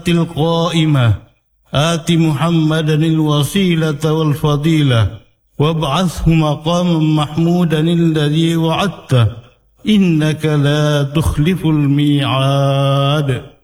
القائمة آت محمدا الوسيلة والفضيلة وابعثه مقاما محمودا الذي وعدته إنك لا تخلف الميعاد.